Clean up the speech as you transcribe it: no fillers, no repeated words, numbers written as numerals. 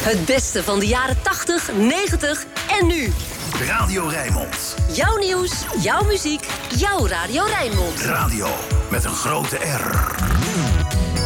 Het beste van de jaren 80, 90 en nu. Radio Rijnmond. Jouw nieuws, jouw muziek, jouw Radio Rijnmond. Radio met een grote R.